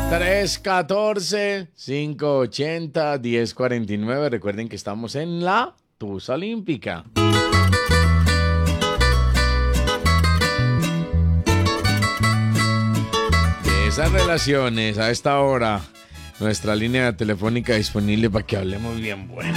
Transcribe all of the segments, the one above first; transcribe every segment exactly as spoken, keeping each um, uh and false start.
tres uno cuatro, cinco ocho cero, uno cero cuatro nueve. Recuerden que estamos en la Tusa Olímpica. De esas relaciones a esta hora, nuestra línea telefónica disponible para que hablemos bien bueno.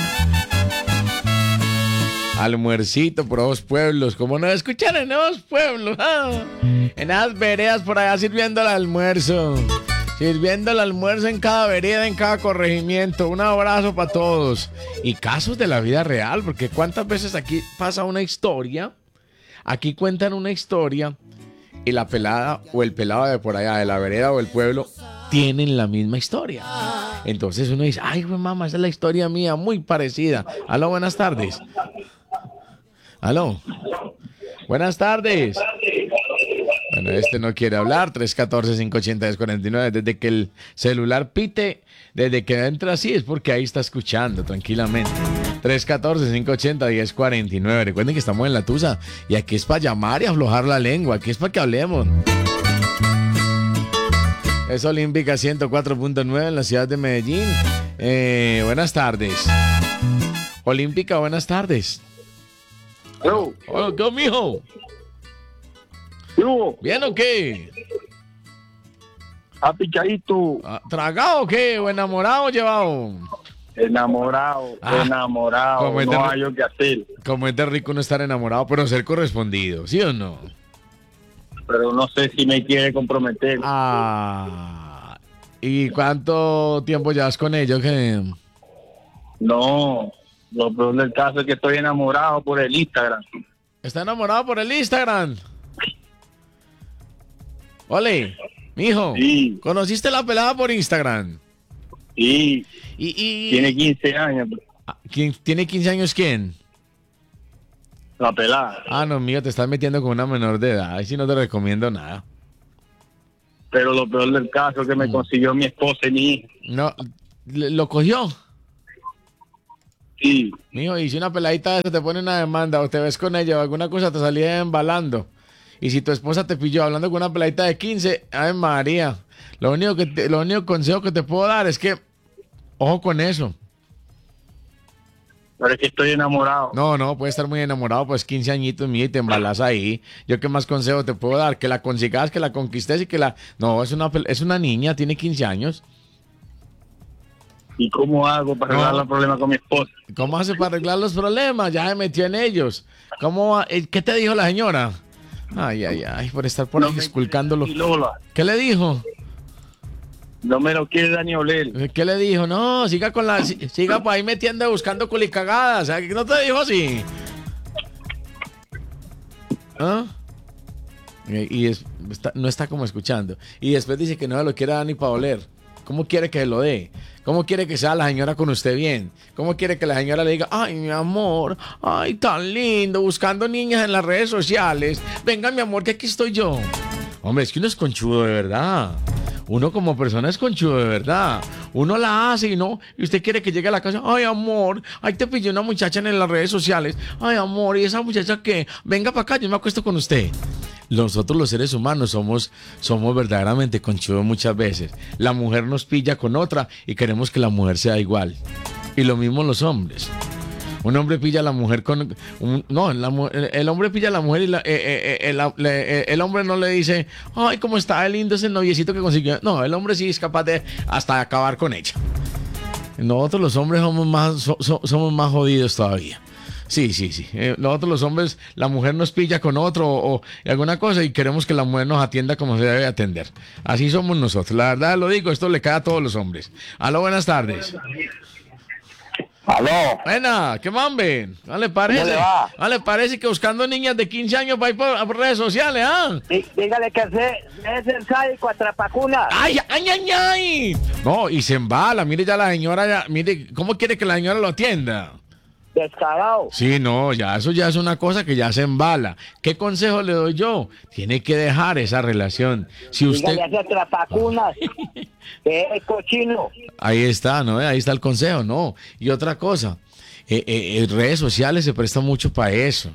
Almuercito por dos pueblos, como no escuchan en dos pueblos, ¿ah? En las veredas por allá sirviendo el almuerzo, sirviendo el almuerzo en cada vereda, en cada corregimiento. Un abrazo para todos. Y casos de la vida real, porque cuántas veces aquí pasa una historia, aquí cuentan una historia y la pelada o el pelado de por allá, de la vereda o el pueblo, tienen la misma historia. Entonces uno dice, ay, güey, mamá, esa es la historia mía, muy parecida. Aló, buenas tardes. Aló. Buenas tardes. Bueno, este no quiere hablar. tres uno cuatro, cinco ocho cero, uno cero cuatro nueve. Desde que el celular pite, desde que entra así, es porque ahí está escuchando tranquilamente. tres uno cuatro, cinco ocho cero, uno cero cuatro nueve. Recuerden que estamos en La Tusa y aquí es para llamar y aflojar la lengua. Aquí es para que hablemos. Es Olímpica ciento cuatro punto nueve en la ciudad de Medellín. Eh, buenas tardes. Olímpica, buenas tardes. Yo. Hola, ¿qué, mijo? Yo. ¿Bien o qué? ¿Ha pichadito? ¿Tragado o qué? ¿O enamorado o llevado? Enamorado, Ah, enamorado. como No este- hay yo que hacer. Como es de rico no estar enamorado, pero ser correspondido, ¿sí o no? Pero no sé si me quiere comprometer. Ah, ¿y cuánto tiempo llevas con ellos? ¿Qué? No. Lo peor del caso es que estoy enamorado por el Instagram. ¿Está enamorado por el Instagram? Ole, mijo, Sí. ¿conociste la pelada por Instagram? Sí. Y, y... Tiene quince años. Ah, ¿quién, ¿Tiene quince años quién? La pelada. Ah, no, mío, te estás metiendo con una menor de edad. Ahí sí no te recomiendo nada. Pero lo peor del caso es que me Mm. consiguió mi esposa y mi hija. No, ¿le- ¿lo cogió? Sí. Mijo, y si una peladita de esa te pone una demanda o te ves con ella o alguna cosa te salía embalando. Y si tu esposa te pilló hablando con una peladita de quince, ay María, lo único que te, lo único consejo que te puedo dar es que ojo con eso. Pero es que estoy enamorado. No, no, puedes estar muy enamorado, pues quince añitos, mío, y te embalas ahí. Yo qué más consejo te puedo dar, que la consigas, que la conquistes y que la... No, es una, pel- es una niña, tiene quince años. ¿Y cómo hago para No. arreglar el problema con mi esposa? ¿Cómo hace para arreglar los problemas? Ya se metió en ellos. ¿Cómo, va- eh, ¿Qué te dijo la señora? Ay, ay, ay, por estar por ahí me esculcándolo. quiere ni Lola. ¿Qué le dijo? No me lo quiere dar ni oler. ¿Qué le dijo? No, siga con la, si- siga por ahí metiendo, buscando culicagadas. ¿Ah? ¿No te dijo así? ¿Ah? Y, y es- está- no está como escuchando. Y después dice que no se lo quiere dar ni para oler. ¿Cómo quiere que se lo dé? ¿Cómo quiere que sea la señora con usted bien? ¿Cómo quiere que la señora le diga, ay, mi amor, ay, tan lindo, buscando niñas en las redes sociales? Venga, mi amor, que aquí estoy yo. Hombre, es que uno es conchudo de verdad. Uno como persona es conchudo de verdad. Uno la hace y no, y usted quiere que llegue a la casa, ay, amor, ay, te pillé una muchacha en las redes sociales. Ay, amor, ¿y esa muchacha qué? Venga para acá, yo me acuesto con usted. Nosotros los seres humanos somos, somos verdaderamente conchudos muchas veces. La mujer nos pilla con otra y queremos que la mujer sea igual. Y lo mismo los hombres. Un hombre pilla a la mujer con... un- no, la mu- el hombre pilla a la mujer y la- eh, eh, eh, el, le- eh, el hombre no le dice, ay, cómo está de lindo ese noviecito que consiguió. No, el hombre sí es capaz de hasta acabar con ella. Nosotros los hombres somos más, so- so- somos más jodidos todavía. Sí, sí, sí. Eh, nosotros los hombres, la mujer nos pilla con otro o, o alguna cosa y queremos que la mujer nos atienda como se debe atender. Así somos nosotros. La verdad lo digo, esto le cae a todos los hombres. Aló, buenas tardes. Aló. Buena, ¿qué mambe? ¿No le parece? ¿Cómo le va? ¿No le parece que buscando niñas de quince años va a ir por, por redes sociales, ah? Dí- Dígale que ese es el sádico atrapacuna. ¡Ay, ay, ay, ay! No, y se embala. Mire ya la señora, ya, mire, ¿cómo quiere que la señora lo atienda? Descarado. Sí, no, ya eso ya es una cosa que ya se embala. ¿Qué consejo le doy yo? Tiene que dejar esa relación. Si usted... Dígale a ese atrapacunas que es cochino. Ahí está, ¿no? Ahí está el consejo, ¿no? Y otra cosa, eh, eh, eh, redes sociales se prestan mucho para eso.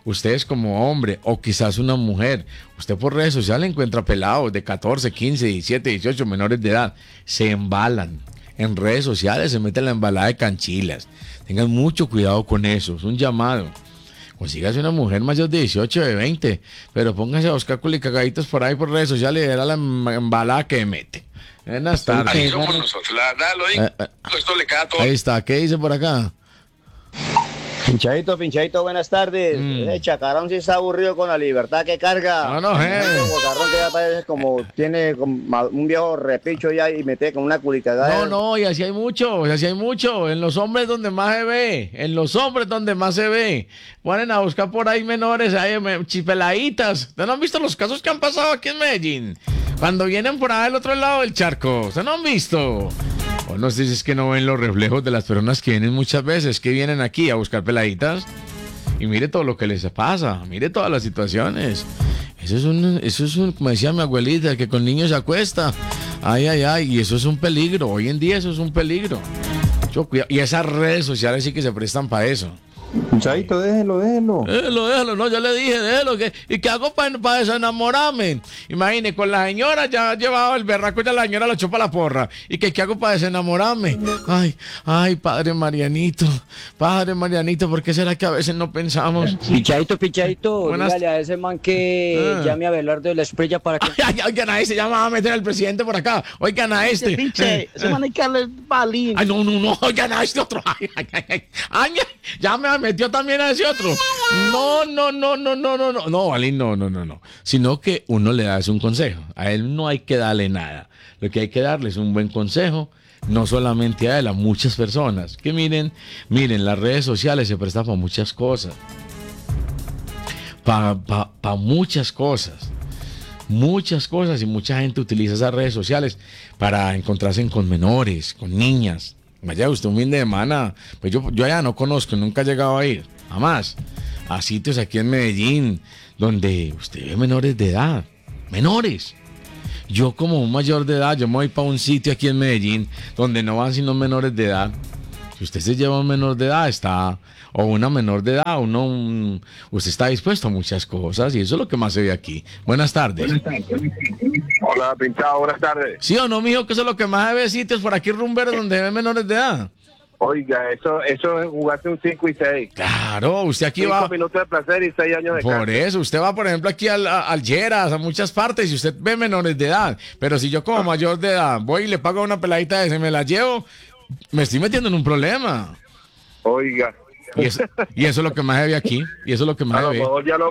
ustedes como hombre o quizás una mujer, usted por redes sociales encuentra pelados de catorce, quince, diecisiete, dieciocho menores de edad, se embalan. En redes sociales se mete la embalada de canchilas. Tengan mucho cuidado con eso, es un llamado. Consígase una mujer mayor de dieciocho, de veinte, pero póngase a buscar culicagaditos por ahí por redes sociales y verá la embalada que mete. Buenas tardes. Ahí somos nosotros, la verdad lo digo, Eh, eh, esto le queda todo. Ahí está, ¿qué dice por acá? Pinchadito, pinchadito, buenas tardes. Mm. Ese chacarón sí está aburrido con la libertad que carga. No, no, eh. Ese bocarrón que ya parece como tiene como un viejo repicho ya y mete con una culicagada. No, no, y así hay mucho, y así hay mucho. En los hombres donde más se ve, en los hombres donde más se ve. Ponen a buscar por ahí menores, ahí, me- chipeladitas. ¿Ustedes no han visto los casos que han pasado aquí en Medellín? Cuando vienen por ahí del otro lado del charco, ¿ustedes no han visto? O no sé si es que no ven los reflejos de las personas que vienen muchas veces, que vienen aquí a buscar peladitas. Y mire todo lo que les pasa, mire todas las situaciones. Eso es un, eso es un, como decía mi abuelita, el que con niños se acuesta. Ay, ay, ay, y eso es un peligro. Hoy en día eso es un peligro. Mucho cuidado. Y esas redes sociales sí que se prestan para eso. Pinchadito, déjelo, déjelo. Déjelo, déjelo, no, yo le dije, déjelo. ¿qué? ¿Y qué hago para desenamorarme? Imagine, con la señora ya llevaba el berraco, ya la señora lo echó para la porra. ¿Y qué, qué hago para desenamorarme? Ay, ay, padre Marianito, padre Marianito, ¿por qué será que a veces no pensamos? Pinchadito, pinchadito, Buenas- dígale a ese man que Ah. llame a Belardo de la Esprella para que... Ay, ay, oigan a este, ya me va a meter el presidente por acá. Oigan a este. Pinche, ese man hay que darle balín. Ay, no, no, no, oigan a este otro. Ay, ay, ay, ay. Ay, ya me metió también a ese otro. No, no, no, no, no, no, no, no, Valín, no, no, no, no. Sino que uno le da es un consejo. A él no hay que darle nada. Lo que hay que darle es un buen consejo, no solamente a él, a muchas personas. Que miren, miren, las redes sociales se prestan para muchas cosas. Para pa, pa muchas cosas. Muchas cosas y mucha gente utiliza esas redes sociales para encontrarse con menores, con niñas. Vaya usted un fin de semana, pues yo, yo allá no conozco, nunca he llegado a ir, jamás, a sitios aquí en Medellín donde usted ve menores de edad, menores. Yo como un mayor de edad, yo me voy para un sitio aquí en Medellín donde no van sino menores de edad. Si usted se lleva a un menor de edad, está, o una menor de edad, uno, un- usted está dispuesto a muchas cosas y eso es lo que más se ve aquí. Buenas tardes. Hola, pinchado, buenas tardes. ¿Sí o no, mijo? Que eso es lo que más se ve sitios por aquí rumberos donde ven menores de edad. Oiga, eso, eso es jugarse un cinco y seis. Claro, usted aquí cinco va. minutos de placer y seis años de Por cárcel. eso, usted va, por ejemplo, aquí al, a- al Lleras, a muchas partes, y usted ve menores de edad. Pero si yo como mayor de edad voy y le pago a una peladita de ese, me la llevo, me estoy metiendo en un problema. Oiga. Y eso, y eso es lo que más se ve aquí. Y eso es lo que más A se lo ve. mejor ya lo